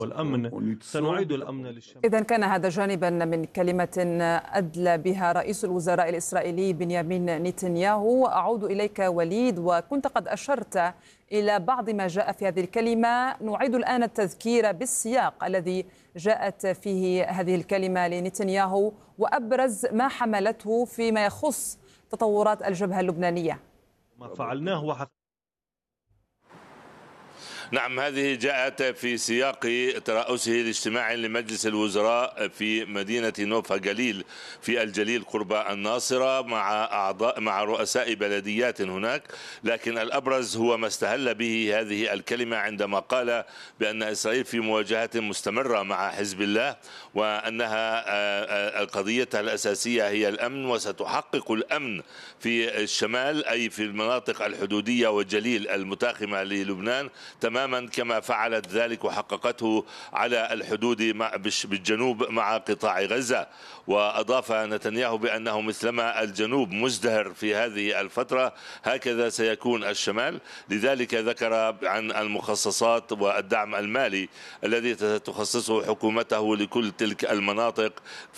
والأمن سنعيد الأمن للشمال. إذن كان هذا جانبا من كلمة أدلى بها رئيس الوزراء الإسرائيلي بنيامين نتنياهو. أعود إليك وليد، وكنت قد أشرت إلى بعض ما جاء في هذه الكلمة. نعيد الآن التذكير بالسياق الذي جاءت فيه هذه الكلمة لنتنياهو وأبرز ما حملته فيما يخص تطورات الجبهة اللبنانية. ما فعلناه نعم، هذه جاءت في سياق ترأسه الاجتماعي لمجلس الوزراء في مدينة نوفا جليل في الجليل قرب الناصرة مع رؤساء بلديات هناك. لكن الأبرز هو ما استهل به هذه الكلمة عندما قال بأن إسرائيل في مواجهة مستمرة مع حزب الله، وأنها قضيتها الأساسية هي الأمن، وستحقق الأمن في الشمال أي في المناطق الحدودية والجليل المتاخمة للبنان تماما كما فعلت ذلك وحققته على الحدود بالجنوب مع قطاع غزة. وأضاف نتنياهو بأنه مثلما الجنوب مزدهر في هذه الفترة هكذا سيكون الشمال. لذلك ذكر عن المخصصات والدعم المالي الذي تخصصه حكومته لكل تلك المناطق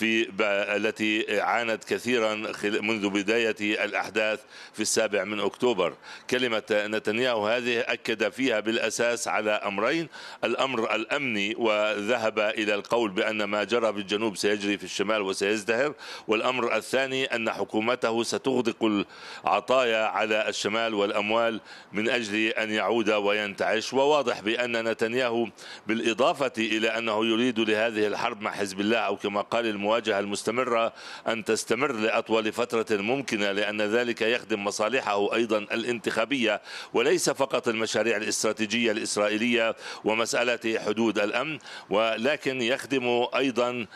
التي عانت كثيرا منذ بداية الأحداث في 7 أكتوبر. كلمة نتنياهو هذه أكد فيها بالأساس على أمرين: الأمر الأمني، وذهب إلى القول بأن ما جرى في الجنوب سيجري في الشمال وسيزدهر، والأمر الثاني أن حكومته ستغدق العطايا على الشمال والأموال من أجل أن يعود وينتعش. وواضح بأن نتنياهو بالإضافة إلى أنه يريد لهذه الحرب مع حزب الله أو كما قال المواجهة المستمرة أن تستمر لأطول فترة ممكنة، لأن ذلك يخدم مصالحه أيضا الانتخابية وليس فقط المشاريع الاستراتيجية الإسرائيلية ومسألة حدود الأمن، ولكن يخدم أيضا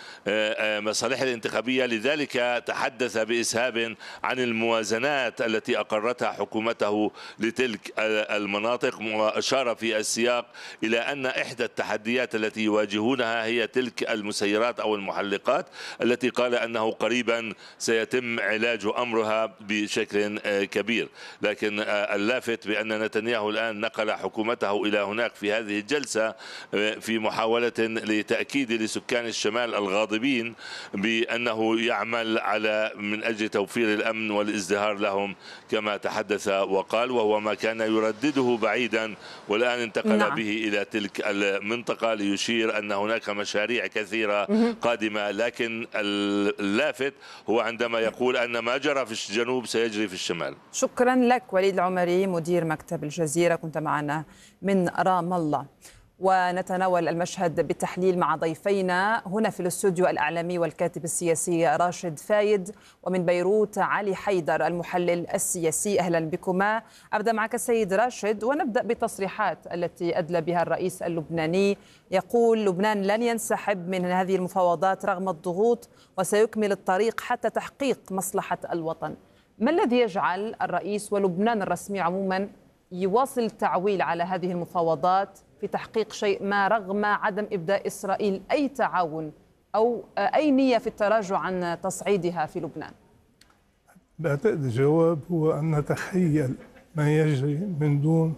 مصالح الانتخابية. لذلك تحدث بإسهاب عن الموازنات التي أقرتها حكومته لتلك المناطق، وأشار في السياق إلى أن إحدى التحديات التي يواجهونها هي تلك المسيرات أو المحلقات التي قال أنه قريبا سيتم علاج أمرها بشكل كبير. لكن اللافت بأن نتنياهو الآن نقل حكومته إلى هناك في هذه الجلسة في محاولة لتأكيد لسكان الشمال الغاضبين بأنه يعمل من أجل توفير الأمن والازدهار لهم كما تحدث وقال، وهو ما كان يردده بعيدا والآن انتقل به إلى تلك المنطقة ليشير أن هناك مشاريع كثيرة قادمة. لكن اللافت هو عندما يقول أن ما جرى في الجنوب سيجري في الشمال. شكرا لك وليد العمري مدير مكتب الجزيرة، كنت معنا من رام الله. ونتناول المشهد بالتحليل مع ضيفينا هنا في الاستوديو الإعلامي والكاتب السياسي راشد فايد، ومن بيروت علي حيدر المحلل السياسي. أهلا بكما. أبدأ معك سيد راشد، ونبدأ بالتصريحات التي أدلى بها الرئيس اللبناني. يقول لبنان لن ينسحب من هذه المفاوضات رغم الضغوط وسيكمل الطريق حتى تحقيق مصلحة الوطن. ما الذي يجعل الرئيس ولبنان الرسمي عموما يواصل التعويل على هذه المفاوضات في تحقيق شيء ما رغم عدم إبداء إسرائيل أي تعاون أو أي نية في التراجع عن تصعيدها في لبنان؟ بعتقد الجواب هو أن نتخيل ما يجري من دون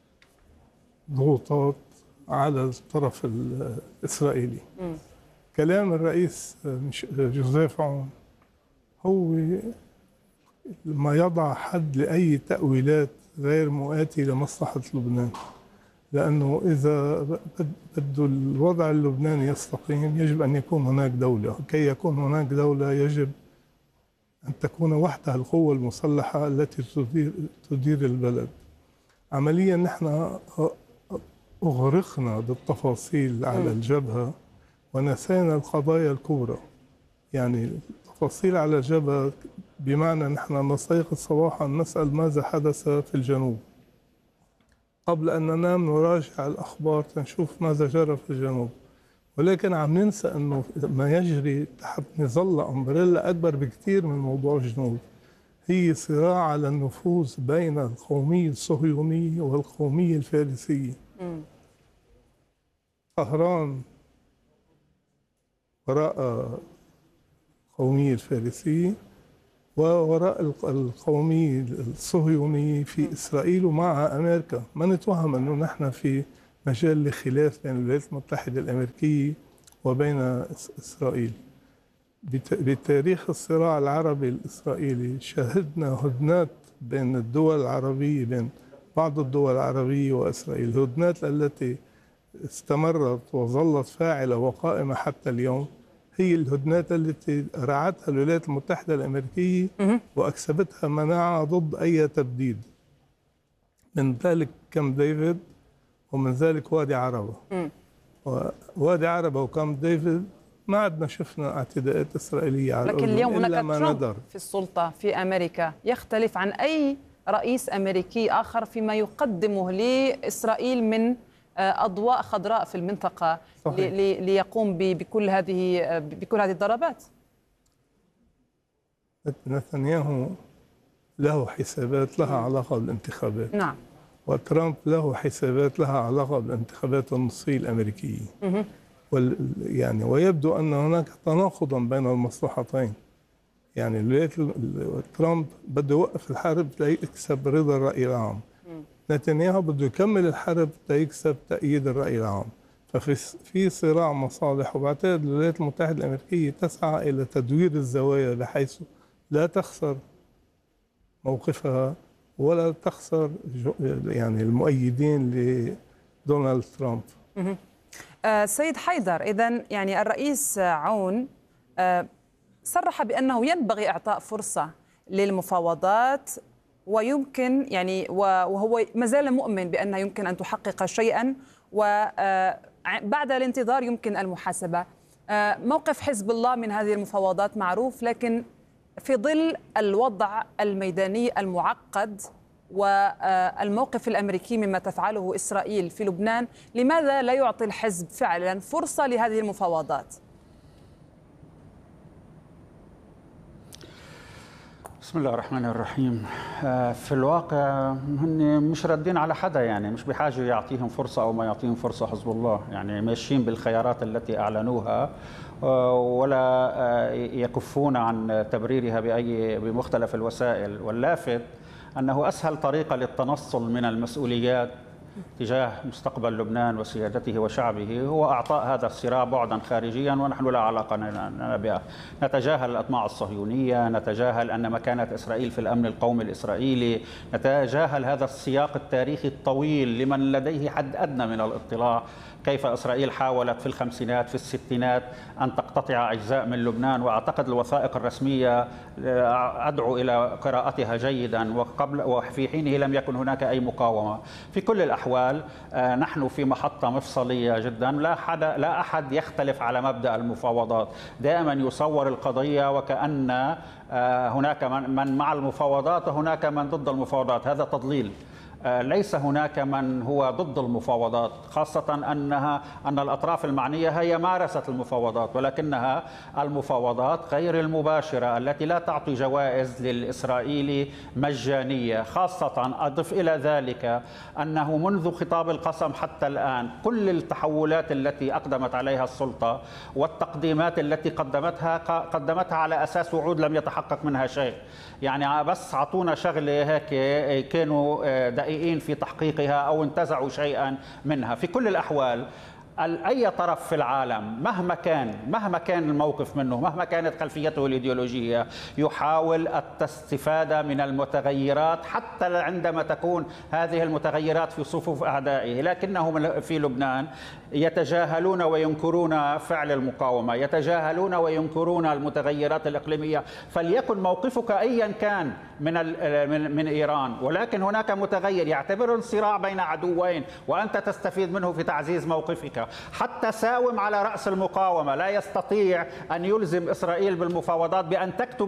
ضغوطات على الطرف الإسرائيلي. كلام الرئيس جوزيف عون هو ما يضع حد لأي تأويلات غير مؤاتية لمصلحة لبنان، لأنه إذا بده الوضع اللبناني يستقيم يجب أن يكون هناك دولة. كي يكون هناك دولة يجب أن تكون وحدها القوة المسلحة التي تدير البلد. عمليا نحن أغرقنا بالتفاصيل على الجبهة ونسينا القضايا الكبرى. يعني التفاصيل على الجبهة بمعنى نحن نستيقظ صباحا نسأل ماذا حدث في الجنوب، قبل أن ننام نراجع الأخبار تنشوف ماذا جرى في الجنوب، ولكن عم ننسى أنه ما يجري تحت مظلة أمبريلا أكبر بكثير من موضوع الجنوب. هي صراع على النفوذ بين القومية الصهيونية والقومية الفارسية. طهران وراء القومية الفارسية ووراء القومية الصهيونية في إسرائيل ومع أمريكا. ما نتوهم أنه نحن في مجال لخلاف بين الولايات المتحدة الأمريكية وبين إسرائيل. بتاريخ الصراع العربي الإسرائيلي شهدنا هدنات بين الدول العربية، بين بعض الدول العربية وإسرائيل، الهدنات التي استمرت وظلت فاعلة وقائمة حتى اليوم هي الهدنات التي رعتها الولايات المتحدة الأمريكية وأكسبتها مناعة ضد أي تبديد، من ذلك كامب ديفيد ومن ذلك وادي عربة. ووادي عربة وكامب ديفيد ما عدنا شفنا اعتداءات إسرائيلية على لكن الأردن اليوم إلا هناك ما ترامب ندر. في السلطة في أمريكا يختلف عن أي رئيس أمريكي آخر فيما يقدمه لإسرائيل من أضواء خضراء في المنطقة ليقوم بكل هذه الضربات. نتنياهو له حسابات لها علاقة بالانتخابات. نعم. وترامب له حسابات لها علاقة بالانتخابات النصية الأمريكية. يعني ويبدو أن هناك تناقضا بين المصلحتين. يعني ترامب بده يوقف الحرب ليكسب رضا الرأي العام. نتنياهو بده يكمل الحرب ليكسب تأييد الرأي العام. ففي صراع مصالح، وبعتقد الولايات المتحدة الأمريكية تسعى إلى تدوير الزوايا بحيث لا تخسر موقفها ولا تخسر يعني المؤيدين لدونالد ترامب. سيد حيدر، إذن يعني الرئيس عون صرح بأنه ينبغي إعطاء فرصة للمفاوضات، ويمكن يعني وهو ما زال مؤمن بأنه يمكن أن تحقق شيئا، وبعد الانتظار يمكن المحاسبة. موقف حزب الله من هذه المفاوضات معروف، لكن في ظل الوضع الميداني المعقد والموقف الأمريكي مما تفعله إسرائيل في لبنان، لماذا لا يعطي الحزب فعلا فرصة لهذه المفاوضات؟ بسم الله الرحمن الرحيم. في الواقع هن مش ردين على حدا، يعني مش بحاجة يعطيهم فرصة أو ما يعطيهم فرصة حزب الله، يعني ماشيين بالخيارات التي أعلنوها ولا يكفون عن تبريرها بمختلف الوسائل. واللافت أنه أسهل طريقة للتنصل من المسؤوليات تجاه مستقبل لبنان وسيادته وشعبه هو أعطاء هذا الصراع بعدا خارجيا، ونحن لا علاقة لنا بها. نتجاهل الأطماع الصهيونية، نتجاهل أن مكانة إسرائيل في الأمن القومي الإسرائيلي، نتجاهل هذا السياق التاريخي الطويل لمن لديه حد أدنى من الاطلاع كيف إسرائيل حاولت في الخمسينات في الستينات أن تقتطع أجزاء من لبنان. وأعتقد الوثائق الرسمية أدعو إلى قراءتها جيدا، وفي حينه لم يكن هناك أي مقاومة. في كل الأحوال نحن في محطة مفصلية جدا، لا أحد يختلف على مبدأ المفاوضات. دائما يصور القضية وكأن هناك من مع المفاوضات وهناك من ضد المفاوضات، هذا تضليل. ليس هناك من هو ضد المفاوضات، خاصة أن الأطراف المعنية هي مارست المفاوضات، ولكنها المفاوضات غير المباشرة التي لا تعطي جوائز للإسرائيلي مجانية. خاصة أضف إلى ذلك أنه منذ خطاب القسم حتى الآن كل التحولات التي أقدمت عليها السلطة والتقديمات التي قدمتها على أساس وعود لم يتحقق منها شيء. يعني بس عطونا شغلة هيك كانوا دقيقين في تحقيقها أو انتزعوا شيئا منها. في كل الأحوال أي طرف في العالم مهما كان الموقف منه، مهما كانت خلفيته الإيديولوجية، يحاول الاستفادة من المتغيرات حتى عندما تكون هذه المتغيرات في صفوف أعدائه. لكنهم في لبنان يتجاهلون وينكرون فعل المقاومة، يتجاهلون وينكرون المتغيرات الإقليمية. فليكن موقفك أيا كان من إيران، ولكن هناك متغير يعتبر الصراع بين عدوين وأنت تستفيد منه في تعزيز موقفك. حتى ساوم على رأس المقاومة لا يستطيع أن يلزم إسرائيل بالمفاوضات بأن تكتب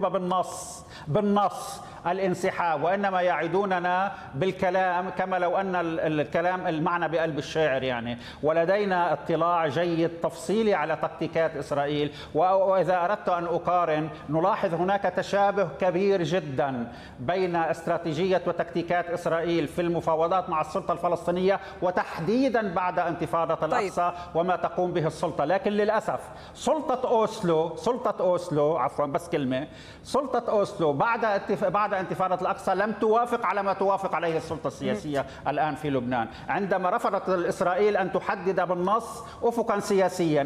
بالنص الانسحاب، وإنما يعدوننا بالكلام كما لو أن الكلام المعنى بقلب الشاعر يعني. ولدينا اطلاع جيد تفصيلي على تكتيكات إسرائيل، وإذا أردت أن أقارن نلاحظ هناك تشابه كبير جدا بين استراتيجية وتكتيكات إسرائيل في المفاوضات مع السلطة الفلسطينية، وتحديدا بعد انتفاضة الأقصى وما تقوم به السلطة. لكن للأسف سلطة أوسلو بعد انتفاضة الأقصى لم توافق على ما توافق عليه السلطة السياسية الآن في لبنان. عندما رفضت إسرائيل أن تحدد بالنص أفقا سياسيا